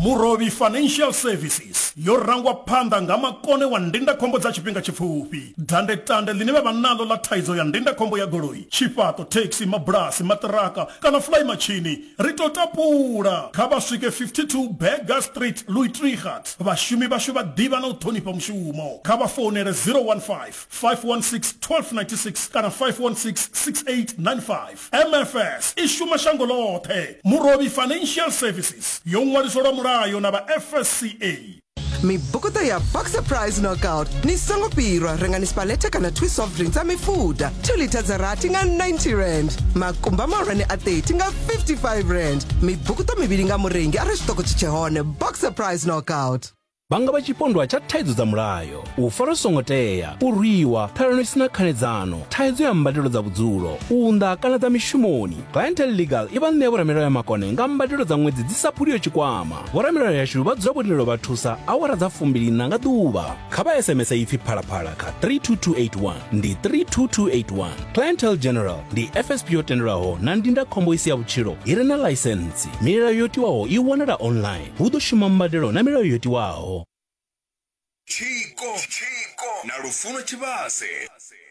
Murovi Financial Services yo rangwa phanda nga makone wa ndindakhombo dza tshifhinga tshipfupi. Dandetande line vha nalo la thaidzo ya ndindakhombo ya goloi, chipato, taxi, mabrasi, matraka kana fly machine. Rito tapula kha vha swike 52 Berger Street, Louis Trichardt. Vhashumi vhashu vha ḓivha na u ṱhonifha mushumo. Kha vha founele 015 516 1296 kana 516 6895. MFS i shuma shango ḽoṱhe. Murovi Financial Services yo ṅwaliswa mulayo na vha FSCA. Mibukuta ya Boxer Prize Knockout ni songo pirwa rengani spalete kana twist soft drinks a mifuda 2 liters za rati nga 90 rand makumba marani a 30 nga 55 rand mibukuta mivili nga murengi a rexitoko chichehone Boxer Prize Knockout. Vanga vha chipondwa cha thaidzo dza mulayo u fara songo tea u rwiwa phalano isina khanedzano thaidzo ya mbadelo dza vhudzulo unḓa kana dza mishumoni. Clientele Legal i vha ṋea vhoramiro ya makone nga mbadelo dza ṅwedzi dzi sa phuliho tshikwama. Vhoramiro yashu vha dzula vhotelo vha thusa awara dza 24 nga ḓuvha. Kha vha SMS ipfi phalaphala kha 32281 ndi 32281. Clientele General ndi FSP yo tendelwaho na ndindakhombo isi ya vhutshilo i re na ḽaisentsi. Milayo yo tiwaho i wanala online. Hu ḓo shuma mbadelo na milayo yo tiwaho. Chico na Lufuno Chivase.